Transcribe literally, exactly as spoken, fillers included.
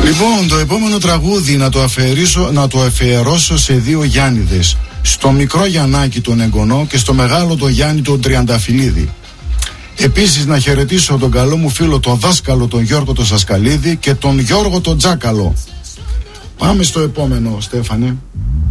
Λοιπόν, το επόμενο τραγούδι να το, αφιερώσω, να το αφιερώσω σε δύο Γιάννηδες. Στο μικρό Γιαννάκη τον εγγονό και στο μεγάλο το Γιάννη τον Τριανταφυλλίδη. Επίσης να χαιρετήσω τον καλό μου φίλο τον δάσκαλο τον Γιώργο τον Σασκαλίδη και τον Γιώργο τον Τζάκαλο. Πάμε στο επόμενο, Στέφανε.